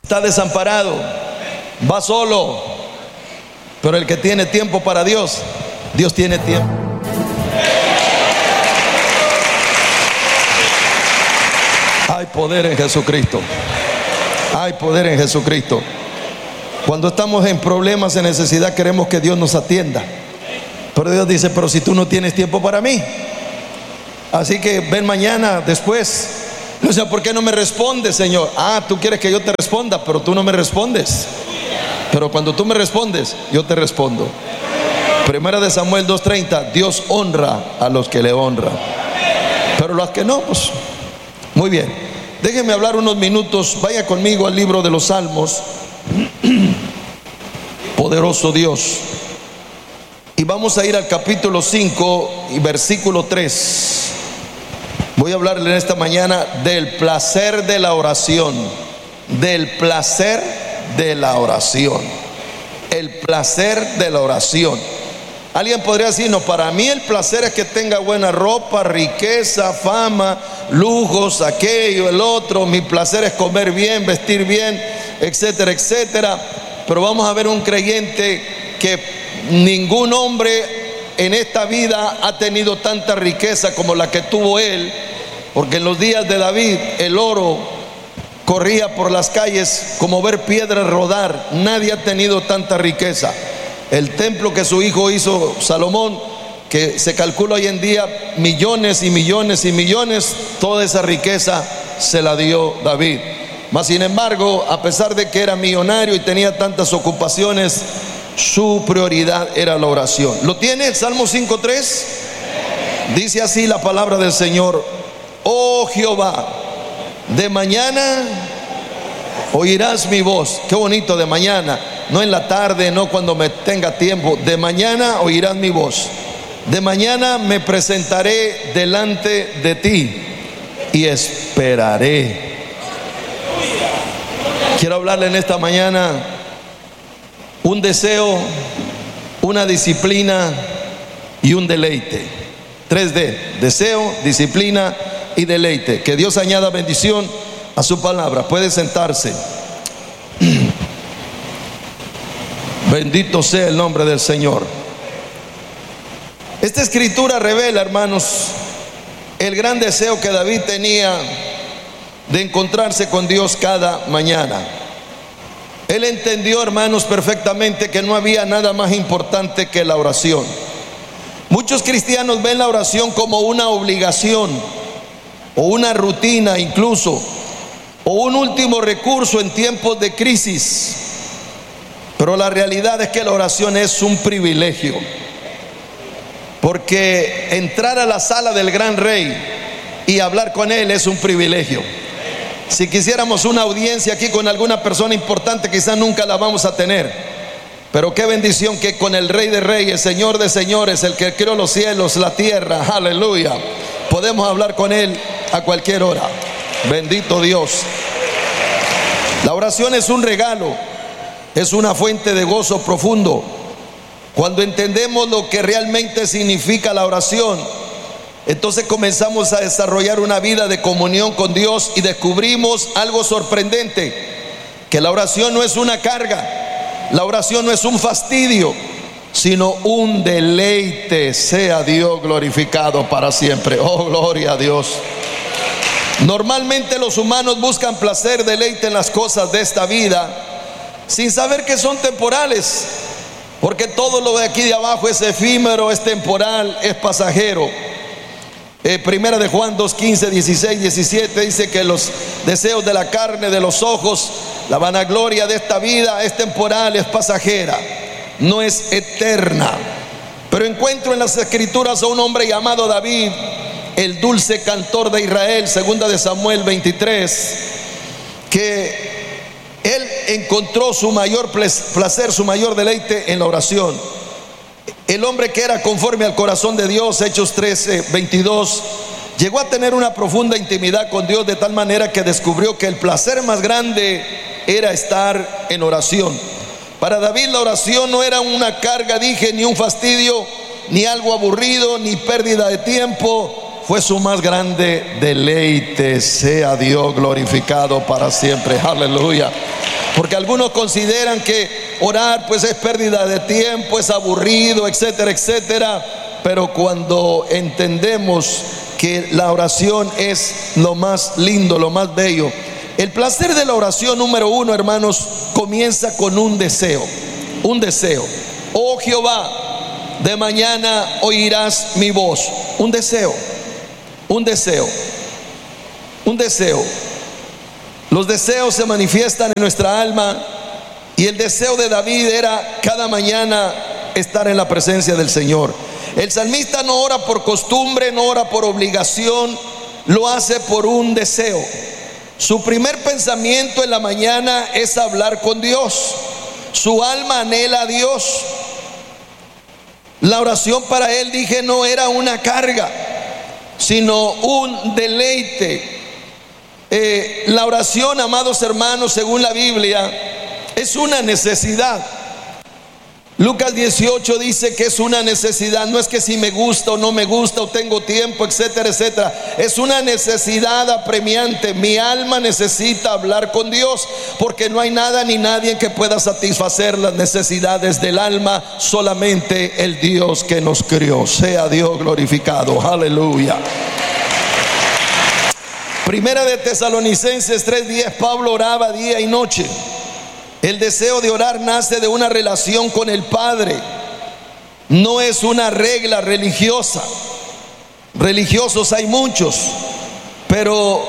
Está desamparado, va solo, pero el que tiene tiempo para Dios, Dios tiene tiempo. Hay poder en Jesucristo. Hay poder en Jesucristo. Cuando estamos en problemas, en necesidad, queremos que Dios nos atienda. Pero Dios dice: pero si tú no tienes tiempo para mí, así que ven mañana, después. O sea, ¿por qué no me respondes, Señor? Tú quieres que yo te responda, pero tú no me respondes. Pero cuando tú me respondes, yo te respondo. Primera de Samuel 2:30, Dios honra a los que le honran, pero los que no, pues muy bien. Déjenme hablar unos minutos. Vaya conmigo al libro de los Salmos. Poderoso Dios. Y vamos a ir al capítulo 5 y versículo 3. Voy a hablarle en esta mañana del placer de la oración. Del placer de la oración. El placer de la oración. Alguien podría decir: no, para mí el placer es que tenga buena ropa, riqueza, fama, lujos, aquello, el otro. Mi placer es comer bien, vestir bien, etcétera, etcétera. Pero vamos a ver un creyente que ningún hombre en esta vida ha tenido tanta riqueza como la que tuvo él, porque en los días de David el oro corría por las calles como ver piedras rodar. Nadie ha tenido tanta riqueza. El templo que su hijo hizo, Salomón, que se calcula hoy en día millones y millones y millones, toda esa riqueza se la dio David. Mas sin embargo, a pesar de que era millonario y tenía tantas ocupaciones, su prioridad era la oración. ¿Lo tiene? Salmo 5:3. Dice así la palabra del Señor: oh Jehová, de mañana oirás mi voz. Qué bonito, de mañana. No en la tarde, no cuando me tenga tiempo. De mañana oirás mi voz. De mañana me presentaré delante de ti y esperaré. Quiero hablarle en esta mañana un deseo, una disciplina y un deleite. 3D: deseo, disciplina y deleite. Que Dios añada bendición a su palabra. Puede sentarse. Bendito sea el nombre del Señor. Esta escritura revela, hermanos, el gran deseo que David tenía de encontrarse con Dios cada mañana. Él entendió, hermanos, perfectamente que no había nada más importante que la oración. Muchos cristianos ven la oración como una obligación, o una rutina incluso, o un último recurso en tiempos de crisis. Pero la realidad es que la oración es un privilegio, porque entrar a la sala del gran rey y hablar con él es un privilegio. Si quisiéramos una audiencia aquí con alguna persona importante, quizás nunca la vamos a tener, pero qué bendición que con el Rey de Reyes, Señor de Señores, el que creó los cielos, la tierra, aleluya, podemos hablar con él a cualquier hora. Bendito Dios. La oración es un regalo, es una fuente de gozo profundo. Cuando entendemos lo que realmente significa la oración, entonces comenzamos a desarrollar una vida de comunión con Dios y descubrimos algo sorprendente: que la oración no es una carga, la oración no es un fastidio, sino un deleite. Sea Dios glorificado para siempre. Oh, gloria a Dios. Normalmente los humanos buscan placer, deleite en las cosas de esta vida, sin saber que son temporales, porque todo lo de aquí de abajo es efímero, es temporal, es pasajero. Primera de Juan 2:15, 16, 17 dice que los deseos de la carne, de los ojos, la vanagloria de esta vida es temporal, es pasajera, no es eterna. Pero encuentro en las escrituras a un hombre llamado David, el dulce cantor de Israel, segunda de Samuel 23, que él encontró su mayor placer, su mayor deleite en la oración. El hombre que era conforme al corazón de Dios, Hechos 13, 22, llegó a tener una profunda intimidad con Dios, de tal manera que descubrió que el placer más grande era estar en oración. Para David la oración no era una carga, dije, ni un fastidio, ni algo aburrido, ni pérdida de tiempo. fue su más grande deleite. Sea Dios glorificado para siempre. Aleluya. Porque algunos consideran que orar pues es pérdida de tiempo, es aburrido, etcétera, etcétera. Pero cuando entendemos que la oración es lo más lindo, lo más bello. El placer de la oración, número uno, hermanos, comienza con un deseo. Un deseo. Oh Jehová, de mañana oirás mi voz. Un deseo. Un deseo. Un deseo. Los deseos se manifiestan en nuestra alma. Y el deseo de David era cada mañana estar en la presencia del Señor. El salmista no ora por costumbre, no ora por obligación, lo hace por un deseo. Su primer pensamiento en la mañana es hablar con Dios. Su alma anhela a Dios. La oración para él, dije, no era una carga, sino un deleite. La oración, amados hermanos, según la Biblia, es una necesidad. Lucas 18 dice que es una necesidad. No es que si me gusta o no me gusta o tengo tiempo, etcétera, etcétera. Es una necesidad apremiante. Mi alma necesita hablar con Dios, porque no hay nada ni nadie que pueda satisfacer las necesidades del alma, solamente el Dios que nos crió. Sea Dios glorificado. Aleluya. Primera de Tesalonicenses 3:10, Pablo oraba día y noche. El deseo de orar nace de una relación con el Padre. No es una regla religiosa. Religiosos hay muchos, pero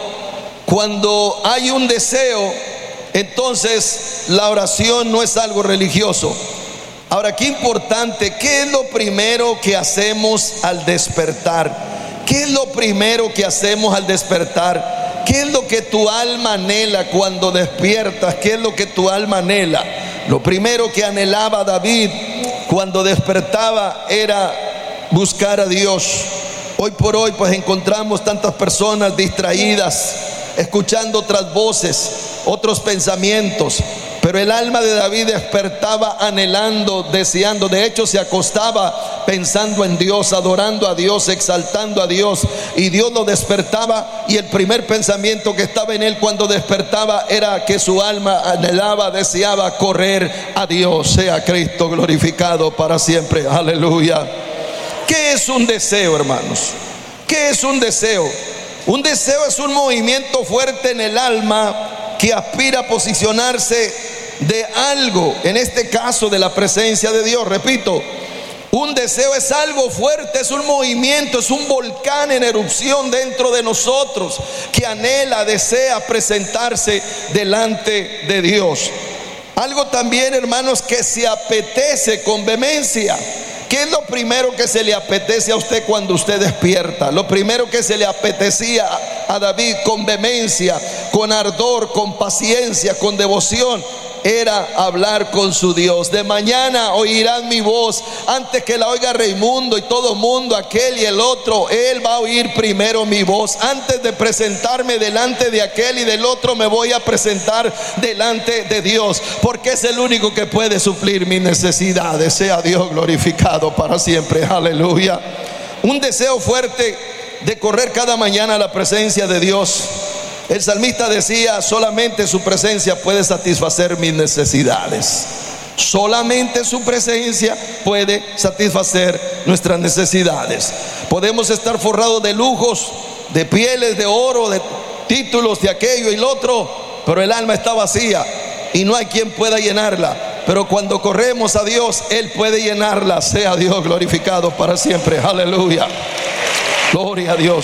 cuando hay un deseo, entonces la oración no es algo religioso. Ahora, qué importante, ¿qué es lo primero que hacemos al despertar? ¿Qué es lo primero que hacemos al despertar? ¿Qué es lo que tu alma anhela cuando despiertas? ¿Qué es lo que tu alma anhela? Lo primero que anhelaba David cuando despertaba era buscar a Dios. Hoy por hoy pues encontramos tantas personas distraídas, escuchando otras voces, otros pensamientos. Pero el alma de David despertaba anhelando, deseando. De hecho, se acostaba pensando en Dios, adorando a Dios, exaltando a Dios. Y Dios lo despertaba. Y el primer pensamiento que estaba en él cuando despertaba era que su alma anhelaba, deseaba correr a Dios. Sea Cristo glorificado para siempre. Aleluya. ¿Qué es un deseo, hermanos? ¿Qué es un deseo? Un deseo es un movimiento fuerte en el alma que aspira a posicionarse de algo, en este caso de la presencia de Dios. Repito, un deseo es algo fuerte, es un movimiento, es un volcán en erupción dentro de nosotros que anhela, desea presentarse delante de Dios. Algo también, hermanos, que se apetece con vehemencia. ¿Qué es lo primero que se le apetece a usted cuando usted despierta? Lo primero que se le apetecía a David con vehemencia, con ardor, con paciencia, con devoción, era hablar con su Dios. De mañana oirán mi voz. Antes que la oiga Raimundo y todo mundo, aquel y el otro, él va a oír primero mi voz. Antes de presentarme delante de aquel y del otro, me voy a presentar delante de Dios, porque es el único que puede suplir mis necesidades. Sea Dios glorificado para siempre. Aleluya. Un deseo fuerte de correr cada mañana a la presencia de Dios. El salmista decía: solamente su presencia puede satisfacer mis necesidades. Solamente su presencia puede satisfacer nuestras necesidades. Podemos estar forrados de lujos, de pieles, de oro, de títulos, de aquello y lo otro, pero el alma está vacía y no hay quien pueda llenarla. Pero cuando corremos a Dios, Él puede llenarla. Sea Dios glorificado para siempre. Aleluya. Gloria a Dios.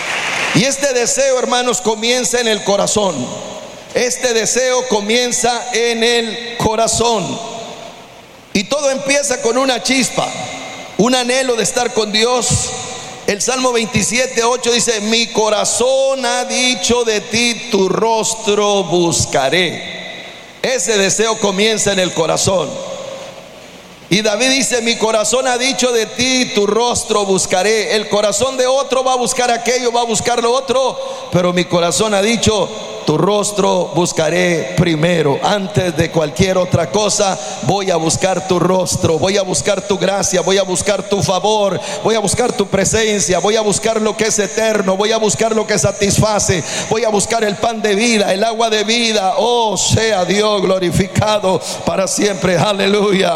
Y este deseo, hermanos, comienza en el corazón. Este deseo comienza en el corazón. Y todo empieza con una chispa, un anhelo de estar con Dios. El Salmo 27:8 dice: mi corazón ha dicho de ti, tu rostro buscaré. Ese deseo comienza en el corazón. Y David dice: mi corazón ha dicho de ti, tu rostro buscaré. El corazón de otro va a buscar aquello, va a buscar lo otro, pero mi corazón ha dicho: tu rostro buscaré primero. Antes de cualquier otra cosa, voy a buscar tu rostro, voy a buscar tu gracia, voy a buscar tu favor, voy a buscar tu presencia, voy a buscar lo que es eterno, voy a buscar lo que satisface, voy a buscar el pan de vida, el agua de vida. Oh, sea Dios glorificado para siempre. Aleluya.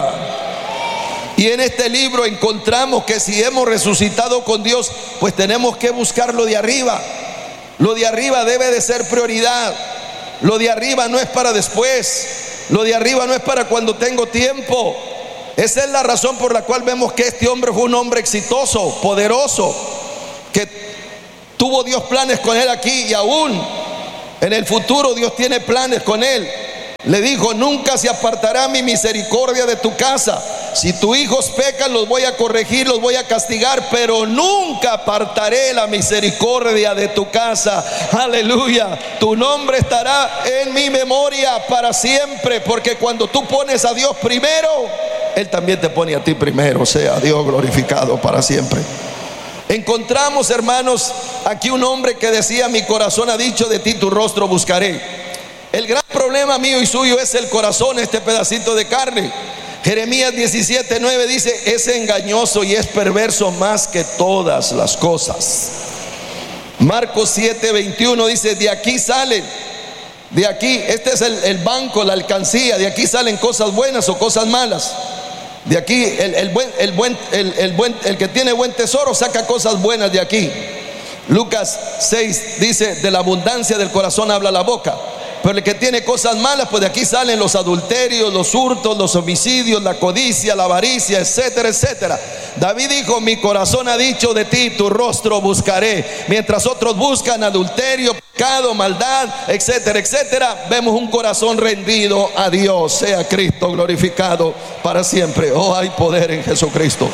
Y en este libro encontramos que si hemos resucitado con Dios, pues tenemos que buscar lo de arriba. Lo de arriba debe de ser prioridad. Lo de arriba no es para después. Lo de arriba no es para cuando tengo tiempo. Esa es la razón por la cual vemos que este hombre fue un hombre exitoso, poderoso, que tuvo Dios planes con él aquí, y aún en el futuro Dios tiene planes con él. Le dijo: nunca se apartará mi misericordia de tu casa. Si tus hijos pecan, los voy a corregir, los voy a castigar, pero nunca apartaré la misericordia de tu casa. Aleluya. Tu nombre estará en mi memoria para siempre, porque cuando tú pones a Dios primero, Él también te pone a ti primero. Sea Dios glorificado para siempre. Encontramos, hermanos, aquí un hombre que decía: mi corazón ha dicho, de ti tu rostro buscaré. El gran problema mío y suyo es el corazón, este pedacito de carne. Jeremías 17:9 dice: es engañoso y es perverso más que todas las cosas. Marcos 7:21 dice: de aquí salen, de aquí, este es el banco, la alcancía, de aquí salen cosas buenas o cosas malas. De aquí el que tiene buen tesoro saca cosas buenas de aquí. Lucas 6 dice: de la abundancia del corazón habla la boca. Pero el que tiene cosas malas, pues de aquí salen los adulterios, los hurtos, los homicidios, la codicia, la avaricia, etcétera, etcétera. David dijo: mi corazón ha dicho, de ti tu rostro buscaré. Mientras otros buscan adulterio, pecado, maldad, etcétera, etcétera, vemos un corazón rendido a Dios. Sea Cristo glorificado para siempre. Oh, hay poder en Jesucristo.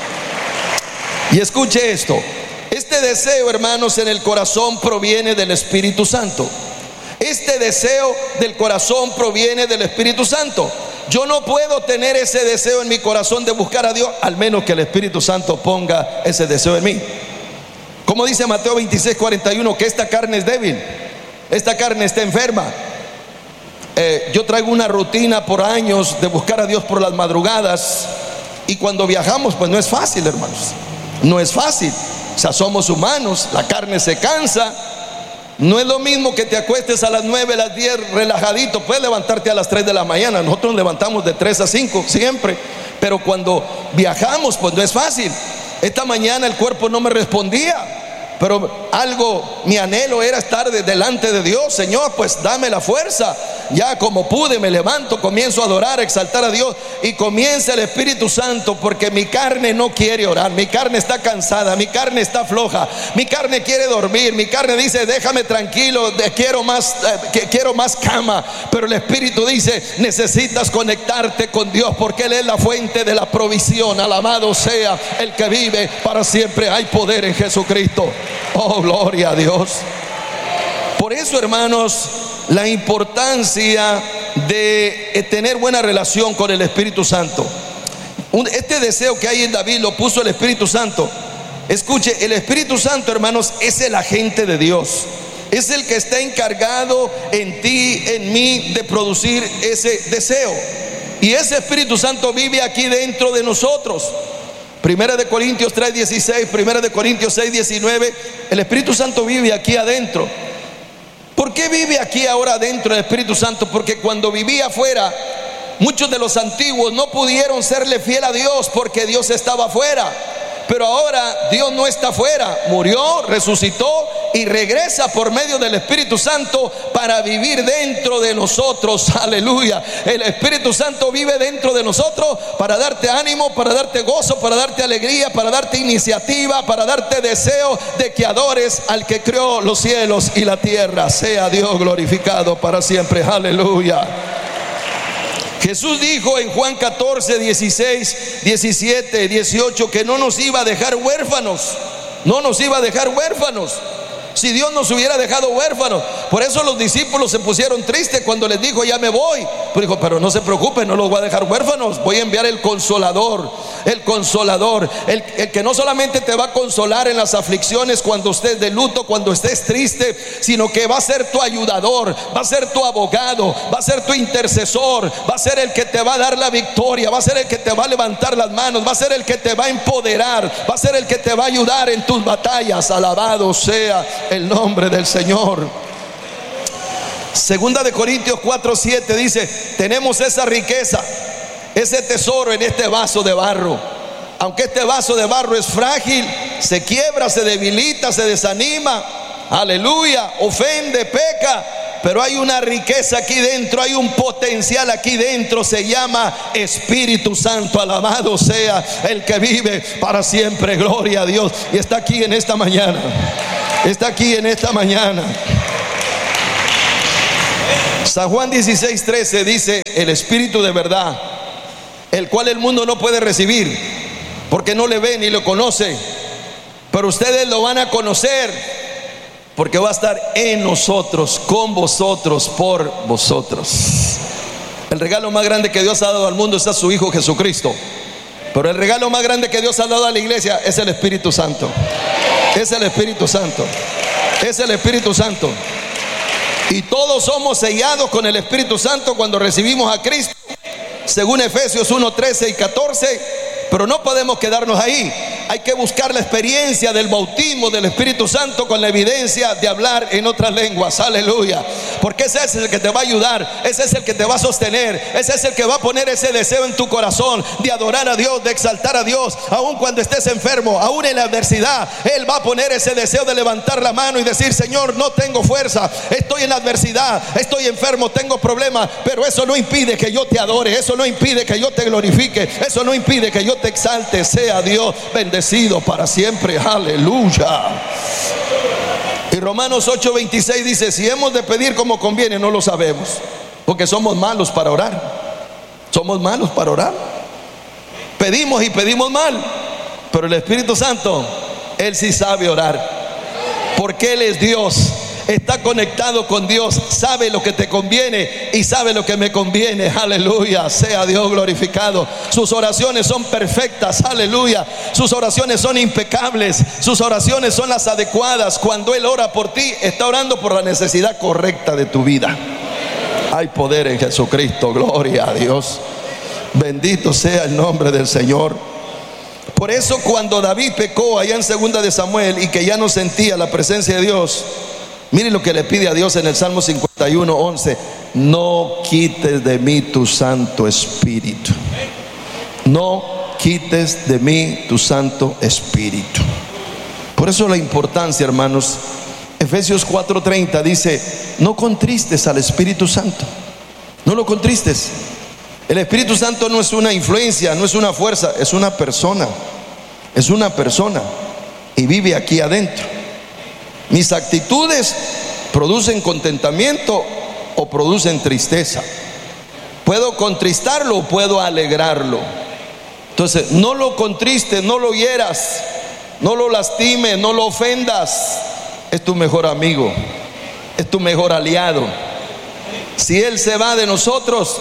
Y escuche esto: este deseo, hermanos, en el corazón proviene del Espíritu Santo. Este deseo del corazón proviene del Espíritu Santo. Yo no puedo tener ese deseo en mi corazón de buscar a Dios, al menos que el Espíritu Santo ponga ese deseo en mí. Como dice Mateo 26:41, que esta carne es débil, esta carne está enferma. Yo traigo una rutina por años de buscar a Dios por las madrugadas, y cuando viajamos, pues no es fácil, hermanos. No es fácil. O sea, somos humanos, la carne se cansa. No es lo mismo que te acuestes a las 9, a las 10 relajadito. Puedes levantarte a las 3 de la mañana. Nosotros nos levantamos de 3 a 5 siempre. Pero cuando viajamos, pues no es fácil. Esta mañana el cuerpo no me respondía, pero mi anhelo era estar delante de Dios. Señor, pues dame la fuerza. Ya como pude, me levanto, comienzo a adorar, a exaltar a Dios, y comienza el Espíritu Santo, porque mi carne no quiere orar, mi carne está cansada, mi carne está floja, mi carne quiere dormir, mi carne dice: déjame tranquilo, quiero más cama. Pero el Espíritu dice: necesitas conectarte con Dios, porque Él es la fuente de la provisión. Alabado sea el que vive para siempre. Hay poder en Jesucristo. Oh, gloria a Dios. Por eso, hermanos, la importancia de tener buena relación con el Espíritu Santo. Este deseo que hay en David lo puso el Espíritu Santo. Escuche, el Espíritu Santo, hermanos, es el agente de Dios. Es el que está encargado en ti, en mí, de producir ese deseo. Y ese Espíritu Santo vive aquí dentro de nosotros. Primera de Corintios 3:16, Primera de Corintios 6:19. El Espíritu Santo vive aquí adentro. ¿Por qué vive aquí ahora adentro el Espíritu Santo? Porque cuando vivía afuera, muchos de los antiguos no pudieron serle fiel a Dios, porque Dios estaba afuera. Pero ahora Dios no está afuera, murió, resucitó y regresa por medio del Espíritu Santo para vivir dentro de nosotros. Aleluya. El Espíritu Santo vive dentro de nosotros para darte ánimo, para darte gozo, para darte alegría, para darte iniciativa, para darte deseo de que adores al que creó los cielos y la tierra. Sea Dios glorificado para siempre. Aleluya. Jesús dijo en Juan 14, 16, 17, 18 que no nos iba a dejar huérfanos. No nos iba a dejar huérfanos. Si Dios nos hubiera dejado huérfanos, Por eso los discípulos se pusieron tristes cuando les dijo: ya me voy. Pero dijo: pero no se preocupen, no los voy a dejar huérfanos. Voy a enviar el Consolador. El Consolador, el que no solamente te va a consolar en las aflicciones, cuando estés de luto, cuando estés triste, sino que va a ser tu ayudador, va a ser tu abogado, va a ser tu intercesor, va a ser el que te va a dar la victoria, va a ser el que te va a levantar las manos, va a ser el que te va a empoderar, va a ser el que te va a ayudar en tus batallas. Alabado sea el nombre del Señor. Segunda de Corintios 4:7 dice: tenemos esa riqueza, ese tesoro en este vaso de barro. Aunque este vaso de barro es frágil, se quiebra, se debilita, se desanima, aleluya, ofende, peca, pero hay una riqueza aquí dentro, hay un potencial aquí dentro, se llama Espíritu Santo. Alabado sea el que vive para siempre, gloria a Dios. Y está aquí en esta mañana, está aquí en esta mañana. San Juan 16:13 dice: el Espíritu de verdad, el cual el mundo no puede recibir, porque no le ve ni lo conoce, pero ustedes lo van a conocer, porque va a estar en nosotros, con vosotros, por vosotros. El regalo más grande que Dios ha dado al mundo es a su Hijo Jesucristo, pero el regalo más grande que Dios ha dado a la iglesia es el Espíritu Santo. Es el Espíritu Santo. Es el Espíritu Santo. Y todos somos sellados con el Espíritu Santo cuando recibimos a Cristo, según Efesios 1:13 y 14. Pero no podemos quedarnos ahí. Hay que buscar la experiencia del bautismo del Espíritu Santo con la evidencia de hablar en otras lenguas. Aleluya. Porque ese es el que te va a ayudar, ese es el que te va a sostener, ese es el que va a poner ese deseo en tu corazón de adorar a Dios, de exaltar a Dios. Aun cuando estés enfermo, aún en la adversidad, Él va a poner ese deseo de levantar la mano y decir: Señor, no tengo fuerza, estoy en la adversidad, estoy enfermo, tengo problemas, pero eso no impide que yo te adore, eso no impide que yo te glorifique, eso no impide que yo te exalte. Sea Dios bendecido para siempre. Aleluya. Y Romanos 8:26 dice: si hemos de pedir como conviene, no lo sabemos, porque somos malos para orar. Somos malos para orar. Pedimos y pedimos mal. Pero el Espíritu Santo, Él sí sabe orar, porque Él es Dios. Está conectado con Dios, sabe lo que te conviene y sabe lo que me conviene. Aleluya, sea Dios glorificado. Sus oraciones son perfectas, aleluya. Sus oraciones son impecables, sus oraciones son las adecuadas. Cuando Él ora por ti, está orando por la necesidad correcta de tu vida. Hay poder en Jesucristo, gloria a Dios. Bendito sea el nombre del Señor. Por eso cuando David pecó allá en 2 de Samuel y que ya no sentía la presencia de Dios, mire lo que le pide a Dios en el Salmo 51:11: no quites de mí tu Santo Espíritu. No quites de mí tu Santo Espíritu. Por eso la importancia, hermanos. Efesios 4:30 dice: no contristes al Espíritu Santo. No lo contristes. El Espíritu Santo no es una influencia, no es una fuerza, es una persona. Es una persona y vive aquí adentro. Mis actitudes producen contentamiento o producen tristeza. Puedo contristarlo o puedo alegrarlo. Entonces, no lo contristes, no lo hieras, no lo lastimes, no lo ofendas. Es tu mejor amigo, es tu mejor aliado. Si Él se va de nosotros,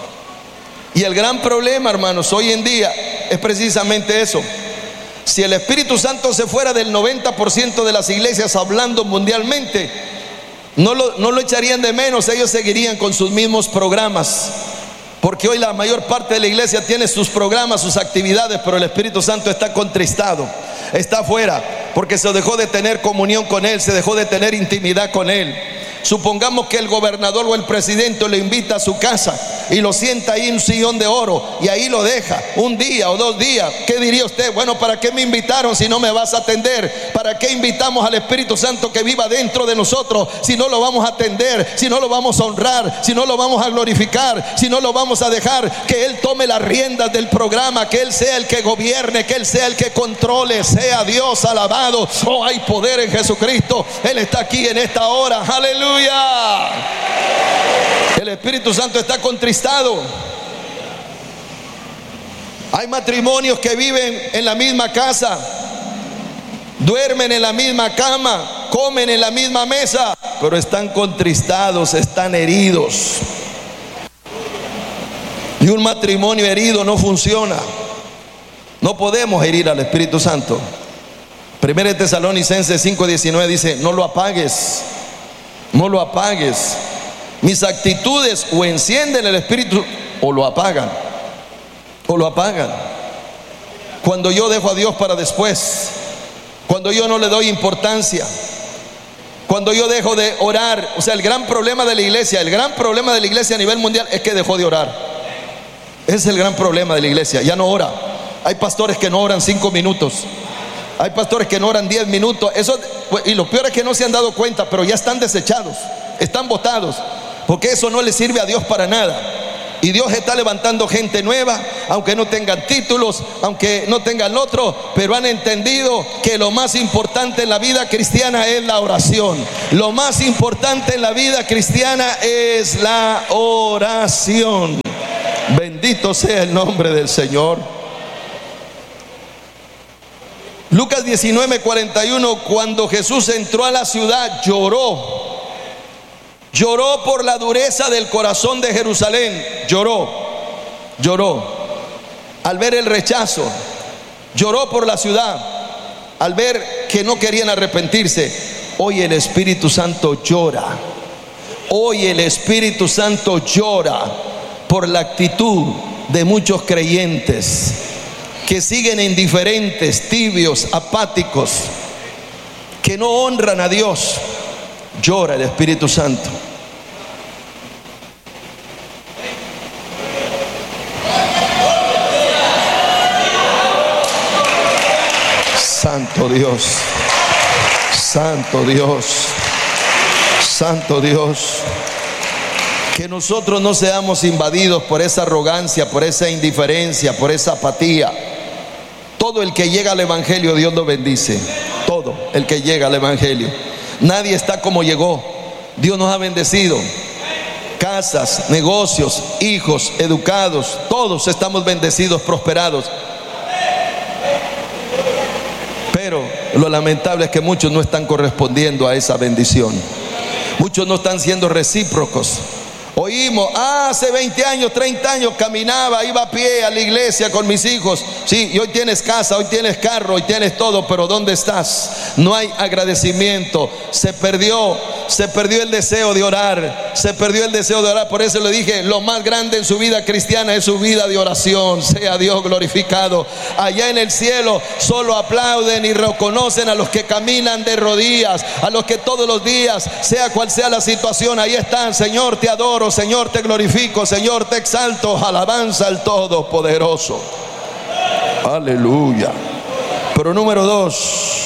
y el gran problema, hermanos, hoy en día es precisamente eso. Si el Espíritu Santo se fuera del 90% de las iglesias, hablando mundialmente, no lo echarían de menos. Ellos seguirían con sus mismos programas, porque hoy la mayor parte de la iglesia tiene sus programas, sus actividades, pero el Espíritu Santo está contristado, está afuera, porque se dejó de tener comunión con Él, se dejó de tener intimidad con Él. Supongamos que el gobernador o el presidente le invita a su casa y lo sienta ahí en un sillón de oro y ahí lo deja un día o 2 días. ¿Qué diría usted? Bueno, ¿para qué me invitaron si no me vas a atender? ¿Para qué invitamos al Espíritu Santo que viva dentro de nosotros si no lo vamos a atender, si no lo vamos a honrar, si no lo vamos a glorificar, si no lo vamos a dejar que Él tome las riendas del programa, que Él sea el que gobierne, que Él sea el que controle? Sea Dios alabado. Oh, hay poder en Jesucristo. Él está aquí en esta hora. Aleluya. El Espíritu Santo está contristado. Hay matrimonios que viven en la misma casa, duermen en la misma cama, comen en la misma mesa, pero están contristados, están heridos. Y un matrimonio herido no funciona. No podemos herir al Espíritu Santo. 1 Tesalonicenses 5:19 dice: no lo apagues, no lo apagues. Mis actitudes o encienden el Espíritu o lo apagan, o lo apagan. Cuando yo dejo a Dios para después, cuando yo no le doy importancia, cuando yo dejo de orar. O sea, el gran problema de la iglesia a nivel mundial es que dejó de orar. Ese es el gran problema de la iglesia, ya no ora. Hay pastores que no oran 5 minutos. Hay pastores que no oran 10 minutos. Y lo peor es que no se han dado cuenta, pero ya están desechados, están botados, porque eso no le sirve a Dios para nada. Y Dios está levantando gente nueva, aunque no tengan títulos, aunque no tengan otro, pero han entendido que lo más importante en la vida cristiana es la oración. Lo más importante en la vida cristiana es la oración. Bendito sea el nombre del Señor. Lucas 19:41, cuando Jesús entró a la ciudad, lloró por la dureza del corazón de Jerusalén. Lloró al ver el rechazo. Lloró por la ciudad al ver que no querían arrepentirse. Hoy el Espíritu Santo llora. Hoy el Espíritu Santo llora por la actitud de muchos creyentes que siguen indiferentes, tibios, apáticos, que no honran a Dios. Llora el Espíritu Santo. Santo Dios, Santo Dios, Santo Dios. Que nosotros no seamos invadidos por esa arrogancia, por esa indiferencia, por esa apatía. Todo el que llega al Evangelio, Dios lo bendice. Todo el que llega al Evangelio. Nadie está como llegó. Dios nos ha bendecido. Casas, negocios, hijos, educados, todos estamos bendecidos, prosperados. Pero lo lamentable es que muchos no están correspondiendo a esa bendición. Muchos no están siendo recíprocos. Oímos, hace 20 años, 30 años caminaba, iba a pie a la iglesia con mis hijos. Sí, y hoy tienes casa, hoy tienes carro, hoy tienes todo, pero ¿dónde estás? No hay agradecimiento. Se perdió el deseo de orar. Se perdió el deseo de orar. Por eso le dije, lo más grande en su vida cristiana es su vida de oración. Sea Dios glorificado. Allá en el cielo solo aplauden y reconocen a los que caminan de rodillas, a los que todos los días, sea cual sea la situación, ahí están. Señor, te adoro, Señor, te glorifico, Señor, te exalto. Alabanza al Todopoderoso. Aleluya. Pero número 2,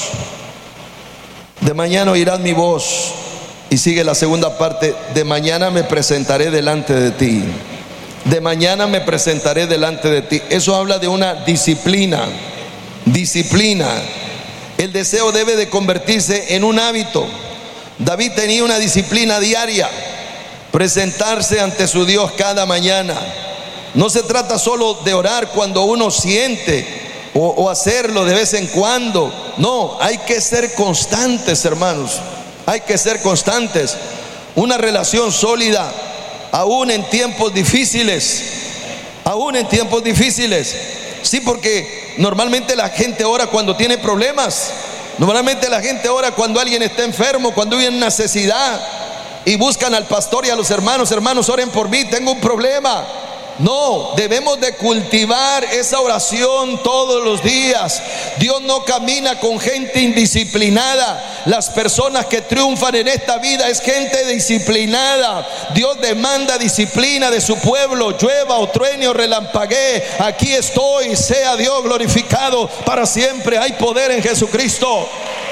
de mañana oirás mi voz. Y sigue la segunda parte: de mañana me presentaré delante de ti. De mañana me presentaré delante de ti. Eso habla de una disciplina. Disciplina. El deseo debe de convertirse en un hábito. David tenía una disciplina diaria: presentarse ante su Dios cada mañana. No se trata solo de orar cuando uno siente o hacerlo de vez en cuando. No, hay que ser constantes, hermanos. Hay que ser constantes. Una relación sólida, aún en tiempos difíciles. Aún en tiempos difíciles. Sí, porque normalmente la gente ora cuando tiene problemas. Normalmente la gente ora cuando alguien está enfermo, cuando hay una necesidad, y buscan al pastor y a los hermanos: hermanos, oren por mí, tengo un problema. No, debemos de cultivar esa oración todos los días. Dios no camina con gente indisciplinada. Las personas que triunfan en esta vida es gente disciplinada. Dios demanda disciplina de su pueblo. Llueva o truene o relampaguee, aquí estoy. Sea Dios glorificado para siempre. Hay poder en Jesucristo,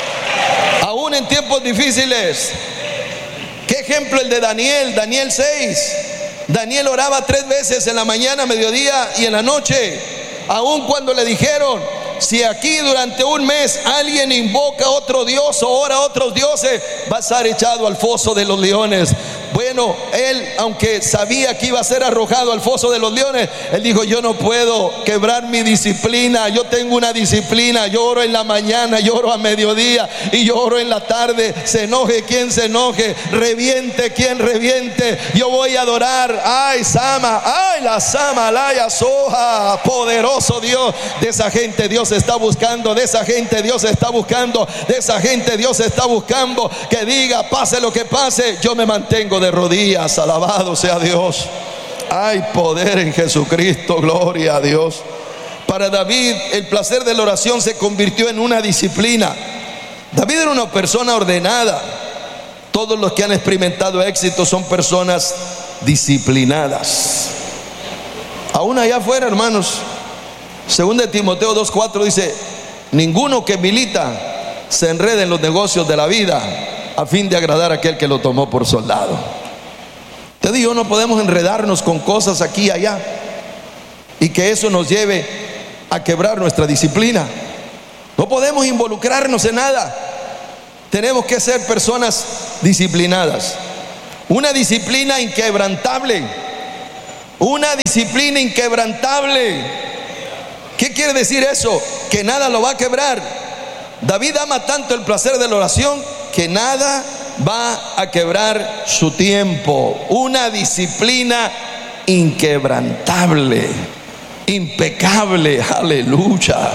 aún en tiempos difíciles. ¿Qué ejemplo el de Daniel? Daniel 6. Daniel oraba 3 veces, en la mañana, mediodía y en la noche. Aun cuando le dijeron: si aquí durante un mes alguien invoca a otro dios o ora a otros dioses, va a ser echado al foso de los leones. Bueno, él, aunque sabía que iba a ser arrojado al foso de los leones, él dijo: yo no puedo quebrar mi disciplina. Yo tengo una disciplina. Yo oro en la mañana, yo oro a mediodía y yo oro en la tarde. Se enoje quien se enoje, reviente quien reviente, yo voy a adorar. Ay, Sama, ay, la Sama, la Soja. Poderoso Dios. De esa gente Dios está buscando, de esa gente Dios está buscando, de esa gente Dios está buscando que diga: pase lo que pase, yo me mantengo de rodillas. Alabado sea Dios. Hay poder en Jesucristo, gloria a Dios. Para David, el placer de la oración se convirtió en una disciplina. David era una persona ordenada. Todos los que han experimentado éxito son personas disciplinadas. Aún allá afuera, hermanos, 2 Timoteo 2:4 dice: ninguno que milita se enrede en los negocios de la vida a fin de agradar a aquel que lo tomó por soldado. Usted y yo no podemos enredarnos con cosas aquí y allá y que eso nos lleve a quebrar nuestra disciplina. No podemos involucrarnos en nada. Tenemos que ser personas disciplinadas. Una disciplina inquebrantable. Una disciplina inquebrantable. ¿Qué quiere decir eso? Que nada lo va a quebrar. David ama tanto el placer de la oración que nada va a quebrar su tiempo. Una disciplina inquebrantable, impecable. Aleluya.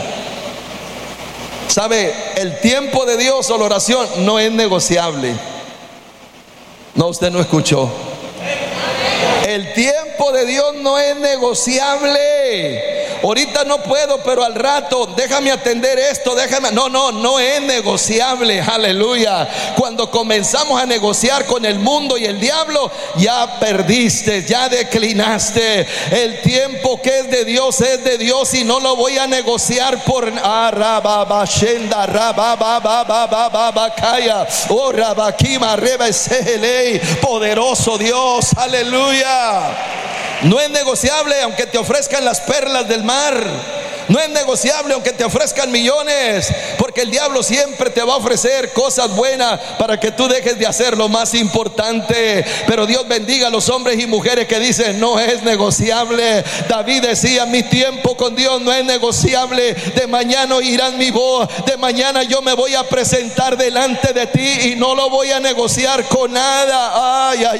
¿Sabe? El tiempo de Dios o la oración no es negociable. No, usted no escuchó. El tiempo de Dios no es negociable. Ahorita no puedo, pero al rato déjame atender esto, déjame. No es negociable. Aleluya. Cuando comenzamos a negociar con el mundo y el diablo, ya perdiste, ya declinaste. El tiempo que es de Dios y no lo voy a negociar por poderoso Dios. Aleluya. No es negociable aunque te ofrezcan las perlas del mar. No es negociable aunque te ofrezcan millones, porque el diablo siempre te va a ofrecer cosas buenas para que tú dejes de hacer lo más importante. Pero Dios bendiga a los hombres y mujeres que dicen: no es negociable. David decía: mi tiempo con Dios no es negociable. De mañana oirán mi voz, de mañana yo me voy a presentar delante de ti y no lo voy a negociar con nada. Ay.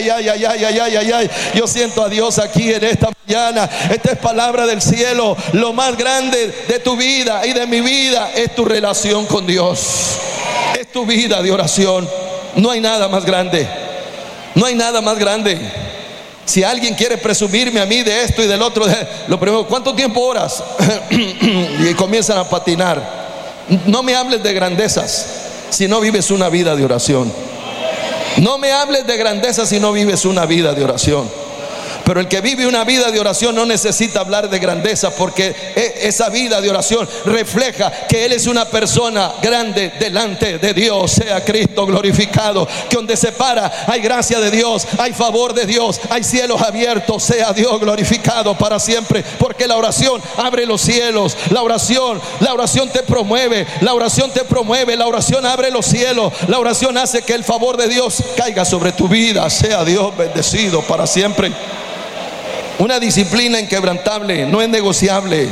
Yo siento a Dios aquí en esta mañana. Esta es palabra del cielo. Lo más grande de tu vida y de mi vida es tu relación con Dios. Es tu vida de oración. No hay nada más grande. No hay nada más grande. Si alguien quiere presumirme a mí de esto y del otro, lo primero: ¿cuánto tiempo oras? Y comienzan a patinar. No me hables de grandezas si no vives una vida de oración. No me hables de grandezas si no vives una vida de oración. Pero el que vive una vida de oración no necesita hablar de grandeza, porque esa vida de oración refleja que él es una persona grande delante de Dios. Sea Cristo glorificado. Que donde se para hay gracia de Dios, hay favor de Dios, hay cielos abiertos. Sea Dios glorificado para siempre, porque la oración abre los cielos. La oración te promueve. La oración te promueve. La oración abre los cielos. La oración hace que el favor de Dios caiga sobre tu vida. Sea Dios bendecido para siempre. Una disciplina inquebrantable, no es negociable.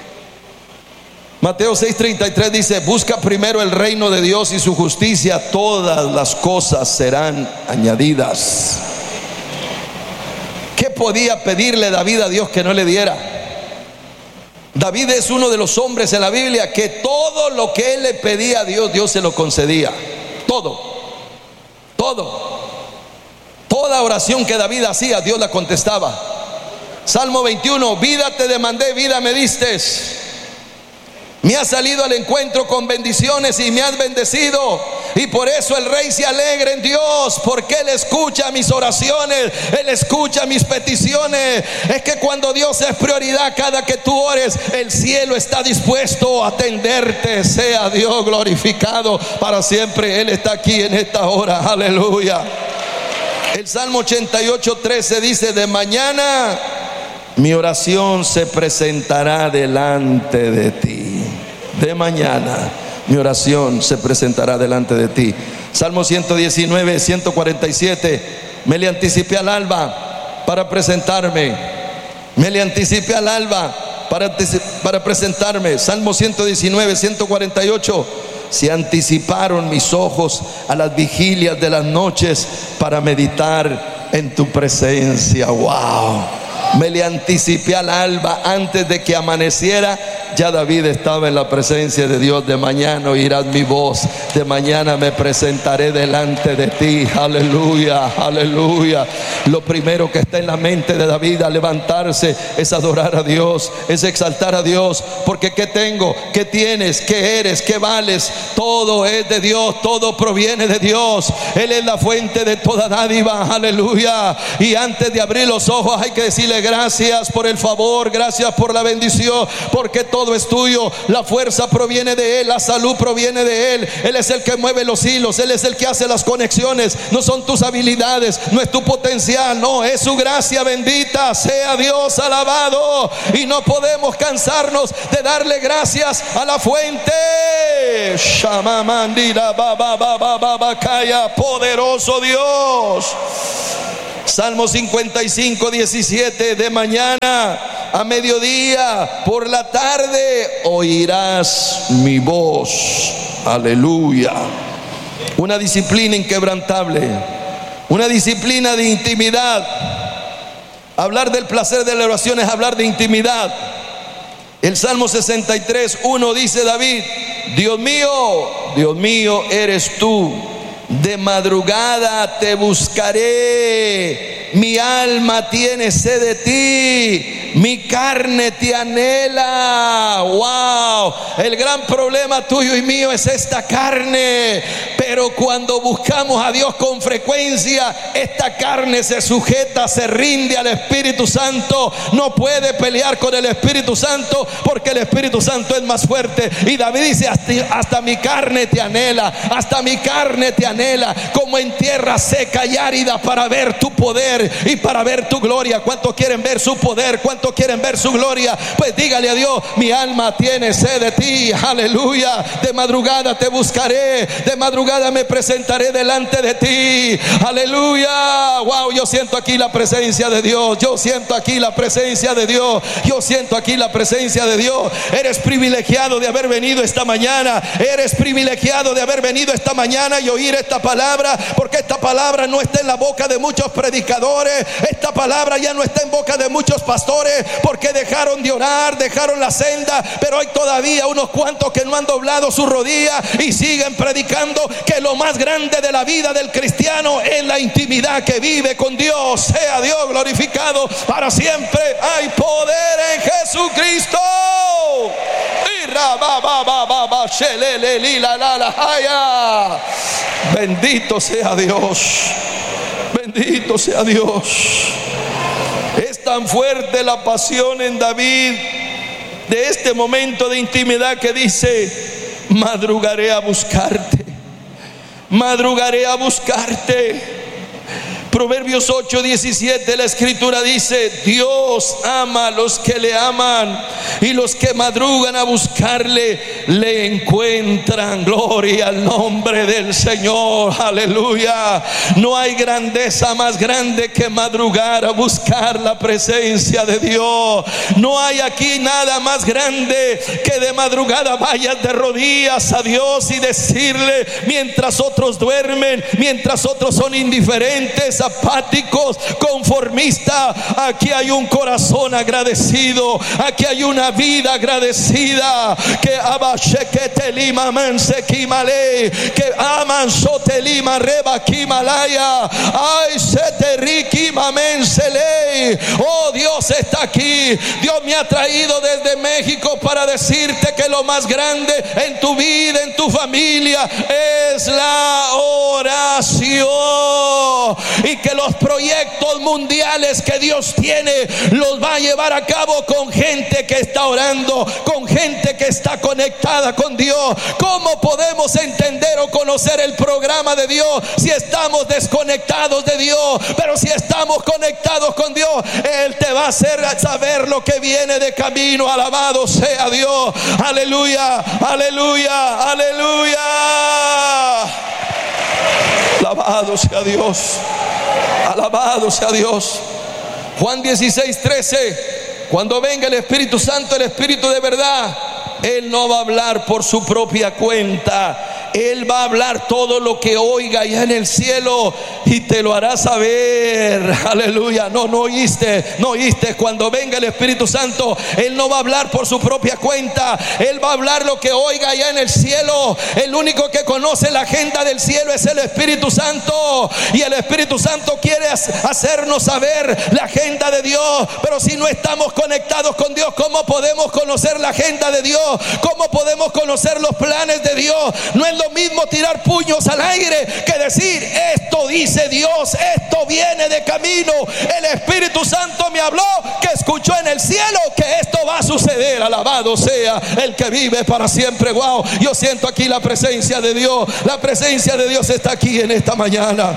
Mateo 6:33 dice: busca primero el reino de Dios y su justicia, todas las cosas serán añadidas. ¿Qué podía pedirle David a Dios que no le diera? David es uno de los hombres en la Biblia que todo lo que él le pedía a Dios, Dios se lo concedía. Todo. Toda oración que David hacía, Dios la contestaba. Salmo 21: vida te demandé, vida me diste. Me has salido al encuentro con bendiciones y me has bendecido. Y por eso el rey se alegra en Dios, porque Él escucha mis oraciones, Él escucha mis peticiones. Es que cuando Dios es prioridad, cada que tú ores, el cielo está dispuesto a atenderte. Sea Dios glorificado para siempre. Él está aquí en esta hora. Aleluya. El Salmo 88:13 dice: de mañana mi oración se presentará delante de ti. De mañana mi oración se presentará delante de ti. Salmo 119, 147: Me le anticipé al alba para presentarme. Me le anticipé al alba para presentarme. Salmo 119, 148. Se anticiparon mis ojos a las vigilias de las noches para meditar en tu presencia. Wow. Me le anticipé al alba antes de que amaneciera. Ya David estaba en la presencia de Dios. De mañana oirás mi voz, de mañana me presentaré delante de ti. Aleluya, aleluya. Lo primero que está en la mente de David al levantarse es adorar a Dios, es exaltar a Dios. Porque ¿qué tengo? ¿Qué tienes? ¿Qué eres? ¿Qué vales? Todo es de Dios, todo proviene de Dios. Él es la fuente de toda dádiva. Aleluya. Y antes de abrir los ojos hay que decirle gracias por el favor, gracias por la bendición, porque todo es tuyo. La fuerza proviene de Él, la salud proviene de Él. Él es el que mueve los hilos, Él es el que hace las conexiones. No son tus habilidades, no es tu potencial, no, es su gracia. Bendita sea Dios, alabado. Y no podemos cansarnos de darle gracias a la fuente. Poderoso Dios. Salmo 55, 17. De mañana a mediodía, por la tarde, oirás mi voz. Aleluya. Una disciplina inquebrantable, una disciplina de intimidad. Hablar del placer de la oración es hablar de intimidad. El Salmo 63, 1 dice David: Dios mío, eres tú. De madrugada te buscaré. Mi alma tiene sed de ti, mi carne te anhela. Wow. El gran problema tuyo y mío es esta carne. Pero cuando buscamos a Dios con frecuencia, esta carne se sujeta, se rinde al Espíritu Santo. No puede pelear con el Espíritu Santo, porque el Espíritu Santo es más fuerte. Y David dice: hasta mi carne te anhela, hasta mi carne te anhela, como en tierra seca y árida, para ver tu poder y para ver tu gloria. ¿Cuántos quieren ver su poder? ¿Cuántos quieren ver su gloria? Pues dígale a Dios: mi alma tiene sed de ti. Aleluya. De madrugada te buscaré, de madrugada me presentaré delante de ti. Aleluya. Wow, yo siento aquí la presencia de Dios. Yo siento aquí la presencia de Dios. Yo siento aquí la presencia de Dios. Eres privilegiado de haber venido esta mañana. Eres privilegiado de haber venido esta mañana y oír esta palabra, porque esta palabra no está en la boca de muchos predicadores. Esta palabra ya no está en boca de muchos pastores, porque dejaron de orar, dejaron la senda. Pero hay todavía unos cuantos que no han doblado su rodilla y siguen predicando que lo más grande de la vida del cristiano es la intimidad que vive con Dios. Sea Dios glorificado para siempre. Hay poder en Jesucristo. Bendito sea Dios. Bendito sea Dios. Es tan fuerte la pasión en David de este momento de intimidad que dice: madrugaré a buscarte, madrugaré a buscarte. Proverbios 8:17, la escritura dice: Dios ama a los que le aman, y los que madrugan a buscarle le encuentran. Gloria al nombre del Señor. Aleluya. No hay grandeza más grande que madrugar a buscar la presencia de Dios. No hay aquí nada más grande que de madrugada vayas de rodillas a Dios y decirle, mientras otros duermen, mientras otros son indiferentes, apáticos, conformistas, aquí hay un corazón agradecido, aquí hay una vida agradecida, que abashekete manse kimale, que aman sotelima reba kimalaya, ay seteriki mamensele. Oh, Dios está aquí. Dios me ha traído desde México para decirte que lo más grande en tu vida, en tu familia, es la oración. Y que los proyectos mundiales que Dios tiene los va a llevar a cabo con gente que está orando, con gente que está conectada con Dios. ¿Cómo podemos entender o conocer el programa de Dios si estamos desconectados de Dios? Pero si estamos conectados con Dios, Él te va a hacer saber lo que viene de camino. Alabado sea Dios. Aleluya, aleluya, aleluya. Alabado sea Dios. Alabado sea Dios. Juan 16:13. Cuando venga el Espíritu Santo, el Espíritu de verdad, Él no va a hablar por su propia cuenta. Él va a hablar todo lo que oiga allá en el cielo y te lo hará saber. Aleluya. No oíste. Cuando venga el Espíritu Santo, Él no va a hablar por su propia cuenta. Él va a hablar lo que oiga allá en el cielo. El único que conoce la agenda del cielo es el Espíritu Santo. Y el Espíritu Santo quiere hacernos saber la agenda de Dios. Pero si no estamos conectados con Dios, ¿cómo podemos conocer la agenda de Dios? ¿Cómo podemos conocer los planes de Dios? No es lo mismo tirar puños al aire que decir: esto dice Dios, esto viene de camino. El Espíritu Santo me habló que escuchó en el cielo que esto va a suceder. Alabado sea el que vive para siempre. Wow, yo siento aquí la presencia de Dios. La presencia de Dios está aquí en esta mañana.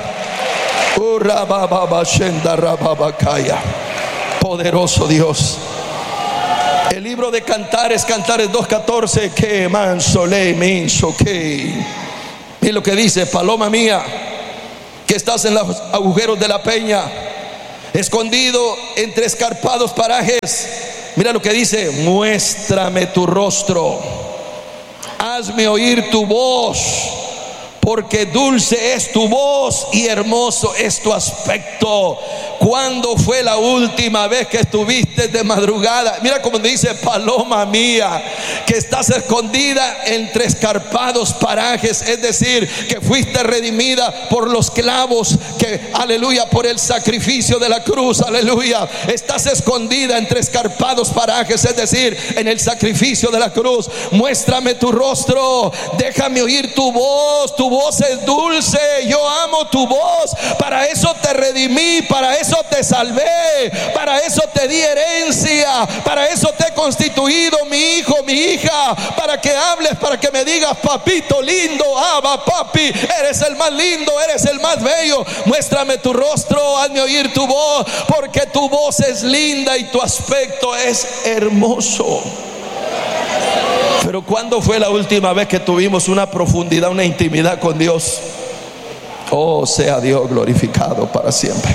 Poderoso Dios. El libro de Cantares 2:14, que manso le menso que. Y lo que dice: paloma mía, que estás en los agujeros de la peña, escondido entre escarpados parajes. Mira lo que dice: muéstrame tu rostro, hazme oír tu voz, porque dulce es tu voz y hermoso es tu aspecto. ¿Cuándo fue la última vez que estuviste de madrugada? Mira cómo dice: paloma mía, que estás escondida entre escarpados parajes. Es decir, que fuiste redimida por los clavos, que, aleluya, por el sacrificio de la cruz, aleluya. Estás escondida entre escarpados parajes, es decir, en el sacrificio de la cruz. Muéstrame tu rostro, déjame oír tu voz. Tu voz es dulce, yo amo tu voz. Para eso te redimí, para eso te salvé, para eso te di herencia, para eso te he constituido mi hijo, mi hija, para que hables, para que me digas: papito lindo, Abba papi, eres el más lindo, eres el más bello. Muéstrame tu rostro, hazme oír tu voz, porque tu voz es linda y tu aspecto es hermoso. Pero ¿cuándo fue la última vez que tuvimos una profundidad, una intimidad con Dios? Oh, sea Dios glorificado para siempre.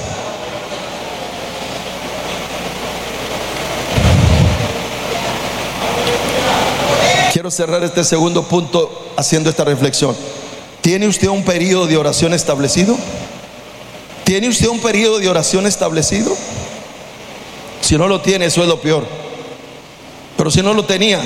Quiero cerrar este segundo punto haciendo esta reflexión. ¿Tiene usted un periodo de oración establecido? ¿Tiene usted un periodo de oración establecido? Si no lo tiene, eso es lo peor. Pero si no lo tenía,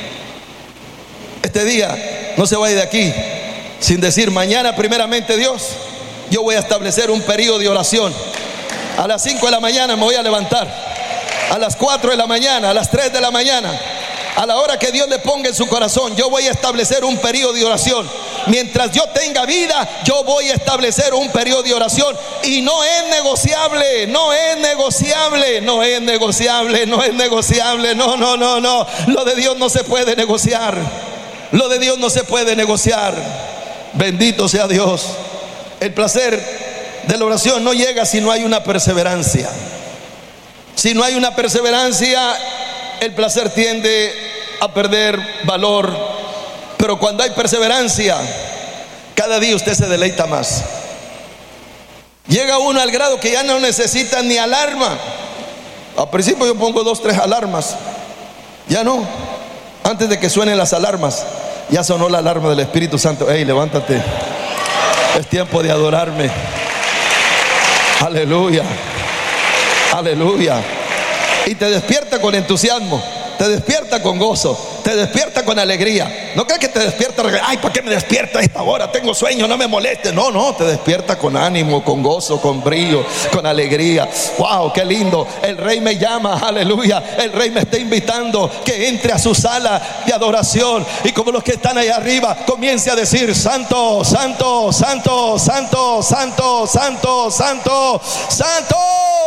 este día no se vaya de aquí sin decir: mañana primeramente Dios, yo voy a establecer un periodo de oración. A las 5 de la mañana me voy a levantar, a las 4 de la mañana, a las 3 de la mañana, a la hora que Dios le ponga en su corazón, yo voy a establecer un periodo de oración. Mientras yo tenga vida, yo voy a establecer un periodo de oración. Y no es negociable, no es negociable, no es negociable, no es negociable. No. Lo de Dios no se puede negociar. Lo de Dios no se puede negociar. Bendito sea Dios. El placer de la oración no llega si no hay una perseverancia. Si no hay una perseverancia, el placer tiende a perder valor. Pero cuando hay perseverancia, cada día usted se deleita más. Llega uno al grado que ya no necesita ni alarma. Al principio yo pongo 2, 3 alarmas. Ya no. Antes de que suenen las alarmas, ya sonó la alarma del Espíritu Santo. Hey, levántate, es tiempo de adorarme. Aleluya, aleluya. Y te despierta con entusiasmo, te despierta con gozo, te despierta con alegría. No crees que te despierta: ay, ¿para qué me despierta a esta hora? Tengo sueño, no me moleste. No, te despierta con ánimo, con gozo, con brillo, con alegría. Wow, qué lindo. El Rey me llama, aleluya. El Rey me está invitando que entre a su sala de adoración. Y como los que están ahí arriba, comience a decir: santo, santo, santo, santo, santo, santo, santo, santo.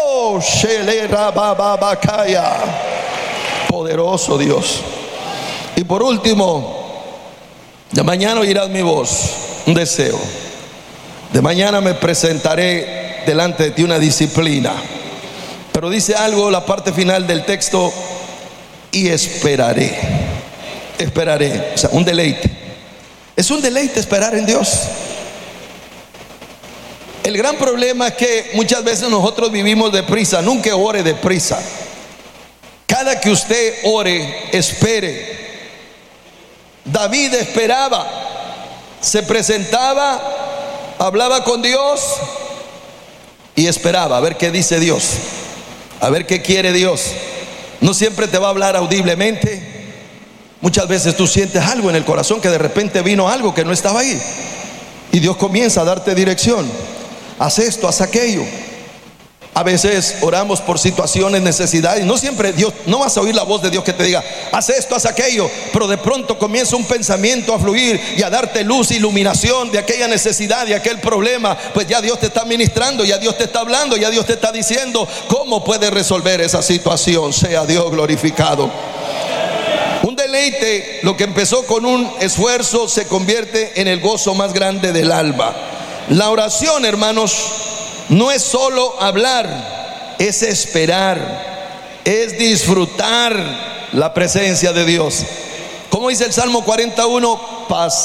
Poderoso Dios. Y por último, de mañana oirás mi voz, un deseo. De mañana me presentaré delante de ti una disciplina. Pero dice algo la parte final del texto: y esperaré. Esperaré, o sea, un deleite. Es un deleite esperar en Dios. El gran problema es que muchas veces nosotros vivimos deprisa. Nunca ore deprisa. Cada que usted ore, espere. David esperaba, se presentaba, hablaba con Dios y esperaba a ver qué dice Dios, a ver qué quiere Dios. No siempre te va a hablar audiblemente. Muchas veces tú sientes algo en el corazón, que de repente vino algo que no estaba ahí, y Dios comienza a darte dirección. Haz esto, haz aquello. A veces oramos por situaciones, necesidades. No siempre Dios, no vas a oír la voz de Dios que te diga haz esto, haz aquello, pero de pronto comienza un pensamiento a fluir y a darte luz, iluminación de aquella necesidad, de aquel problema. Pues ya Dios te está ministrando, ya Dios te está hablando, ya Dios te está diciendo cómo puedes resolver esa situación. Sea Dios glorificado. Un deleite, lo que empezó con un esfuerzo, se convierte en el gozo más grande del alma. La oración, hermanos, no es solo hablar, es esperar, es disfrutar la presencia de Dios. Como dice el Salmo 41,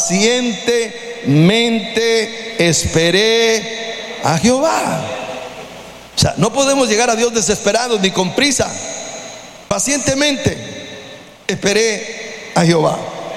pacientemente esperé a Jehová. O sea, no podemos llegar a Dios desesperados ni con prisa. Pacientemente esperé a Jehová.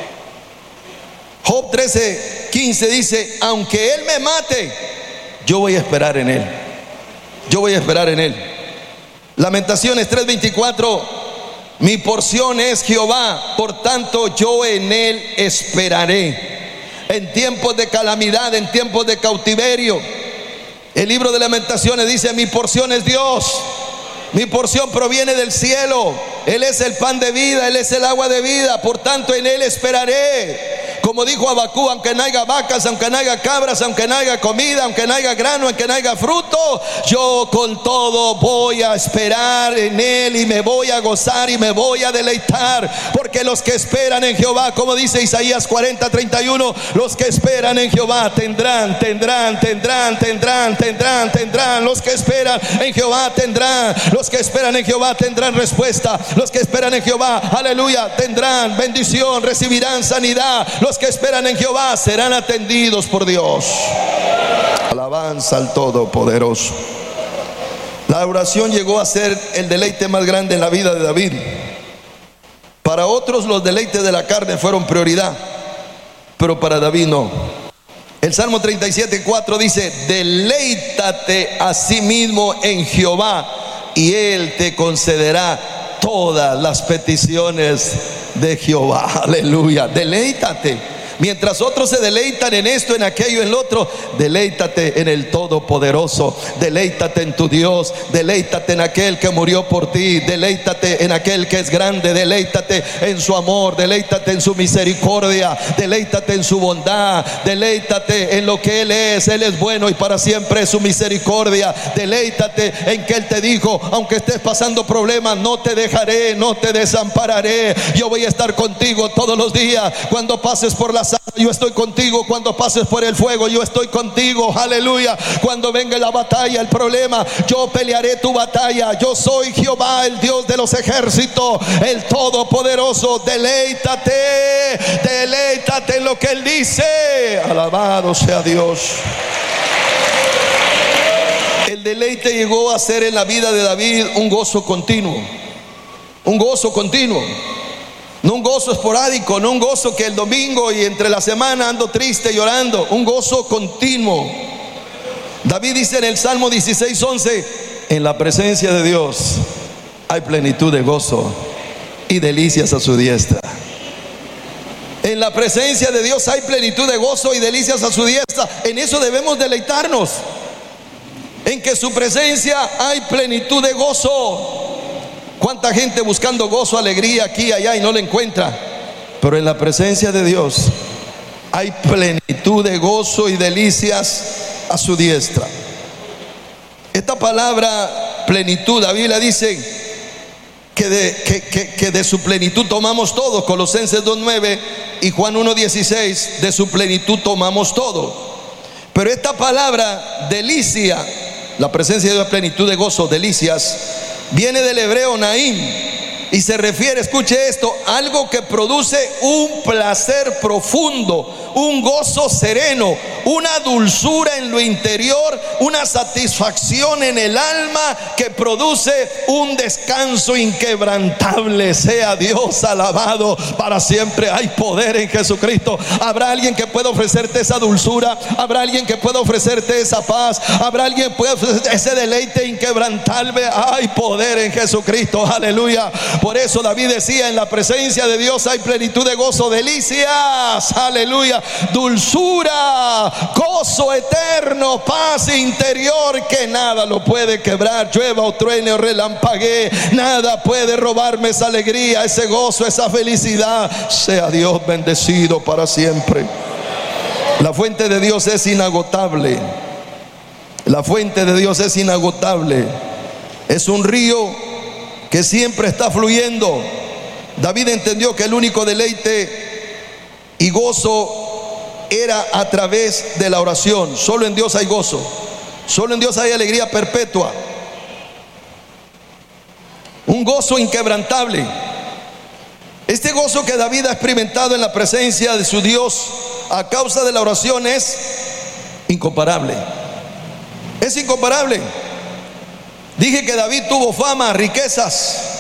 Job 13:15 dice: aunque Él me mate, yo voy a esperar en Él. Yo voy a esperar en Él. Lamentaciones 3:24: mi porción es Jehová, por tanto yo en Él esperaré. En tiempos de calamidad, en tiempos de cautiverio, el libro de Lamentaciones dice: mi porción es Dios. Mi porción proviene del cielo. Él es el pan de vida, Él es el agua de vida, por tanto en Él esperaré. Como dijo Habacuc: aunque no haya vacas, aunque no haya cabras, aunque no haya comida, aunque no haya grano, aunque no haya fruto, yo con todo voy a esperar en Él y me voy a gozar y me voy a deleitar. Porque los que esperan en Jehová, como dice Isaías 40:31, los que esperan en Jehová tendrán. Los que esperan en Jehová tendrán. Los que esperan en Jehová tendrán respuesta. Los que esperan en Jehová, aleluya, tendrán bendición, recibirán sanidad. Los que esperan en Jehová serán atendidos por Dios. Alabanza al Todopoderoso. La oración llegó a ser el deleite más grande en la vida de David. Para otros los deleites de la carne fueron prioridad, pero para David no. El Salmo 37:4 dice: deleítate a sí mismo en Jehová y Él te concederá todas las peticiones de Jehová. Aleluya. Deleítate. Mientras otros se deleitan en esto, en aquello, en lo otro, deleítate en el Todopoderoso. Deleítate en tu Dios. Deleítate en aquel que murió por ti. Deleítate en aquel que es grande. Deleítate en su amor. Deleítate en su misericordia. Deleítate en su bondad. Deleítate en lo que Él es. Él es bueno y para siempre es su misericordia. Deleítate en que Él te dijo: aunque estés pasando problemas, no te dejaré, no te desampararé. Yo voy a estar contigo todos los días. Cuando pases por la yo estoy contigo. Cuando pases por el fuego, yo estoy contigo. Aleluya. Cuando venga la batalla, el problema, yo pelearé tu batalla. Yo soy Jehová, el Dios de los ejércitos, el Todopoderoso. Deleítate en lo que Él dice. Alabado sea Dios. El deleite llegó a ser en la vida de David un gozo continuo. Un gozo continuo. No un gozo esporádico, no un gozo que el domingo y entre la semana ando triste llorando. Un gozo continuo. David dice en el Salmo 16:11: en la presencia de Dios hay plenitud de gozo y delicias a su diestra. En la presencia de Dios hay plenitud de gozo y delicias a su diestra. En eso debemos deleitarnos. En que su presencia hay plenitud de gozo. ¿Cuánta gente buscando gozo, alegría aquí y allá y no la encuentra? Pero en la presencia de Dios hay plenitud de gozo y delicias a su diestra. Esta palabra plenitud, la Biblia dice que de su plenitud tomamos todo. Colosenses 2:9 y Juan 1:16, de su plenitud tomamos todo. Pero esta palabra delicia, la presencia de Dios, plenitud de gozo, delicias, viene del hebreo naim, y se refiere, escuche esto, algo que produce un placer profundo, un gozo sereno, una dulzura en lo interior, una satisfacción en el alma que produce un descanso inquebrantable. Sea Dios alabado para siempre. Hay poder en Jesucristo. Habrá alguien que pueda ofrecerte esa dulzura, habrá alguien que pueda ofrecerte esa paz, habrá alguien que pueda ofrecerte ese deleite inquebrantable. Hay poder en Jesucristo, aleluya. Por eso David decía: en la presencia de Dios hay plenitud de gozo, delicias, aleluya, dulzura, gozo eterno, paz interior que nada lo puede quebrar. Llueva o truene o relampaguee, nada puede robarme esa alegría, ese gozo, esa felicidad. Sea Dios bendecido para siempre. La fuente de Dios es inagotable. La fuente de Dios es inagotable. Es un río que siempre está fluyendo. David entendió que el único deleite y gozo era a través de la oración. Solo en Dios hay gozo, solo en Dios hay alegría perpetua, un gozo inquebrantable. Este gozo que David ha experimentado en la presencia de su Dios a causa de la oración es incomparable. Es incomparable. Dije que David tuvo fama, riquezas,